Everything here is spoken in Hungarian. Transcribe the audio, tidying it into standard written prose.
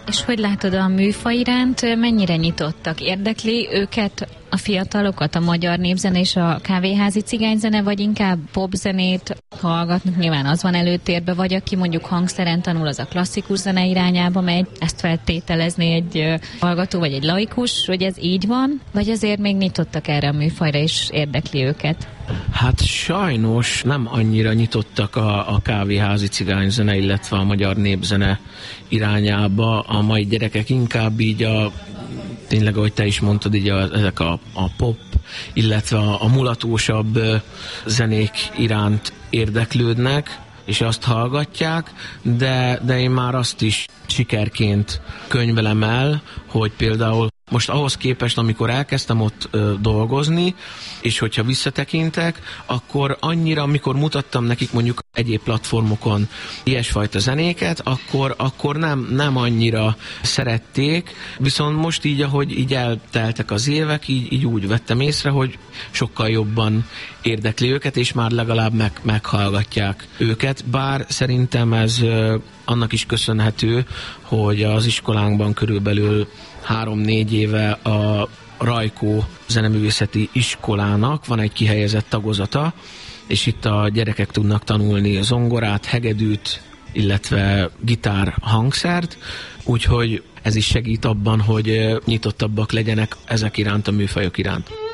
És hogy látod a műfaj iránt, mennyire nyitottak? Érdekli őket a fiatalokat, a magyar népzene és a kávéházi cigányzene, vagy inkább popzenét hallgatnak? Nyilván az van előtérbe, vagy aki mondjuk hangszeren tanul, az a klasszikus zene irányába megy. Ezt feltételezni egy hallgató, vagy egy laikus, hogy ez így van? Vagy azért még nyitottak erre a műfajra, és érdekli őket? Hát sajnos nem annyira nyitottak a kávéházi cigányzene, illetve a magyar népzene irányába. A mai gyerekek inkább így tényleg, ahogy te is mondtad, így ezek a pop, illetve a mulatósabb zenék iránt érdeklődnek, és azt hallgatják, de én már azt is sikerként könyvelem el, hogy például most ahhoz képest, amikor elkezdtem ott dolgozni, és hogyha visszatekintek, akkor annyira, amikor mutattam nekik mondjuk egyéb platformokon ilyesfajta zenéket, akkor nem annyira szerették, viszont most így, ahogy így elteltek az évek, így úgy vettem észre, hogy sokkal jobban érdekli őket, és már legalább meghallgatják őket, bár szerintem ez annak is köszönhető, hogy az iskolánkban körülbelül 3-4 éve a Rajkó zeneművészeti iskolának van egy kihelyezett tagozata, és itt a gyerekek tudnak tanulni zongorát, hegedűt, illetve gitár hangszert, úgyhogy ez is segít abban, hogy nyitottabbak legyenek ezek iránt, a műfajok iránt.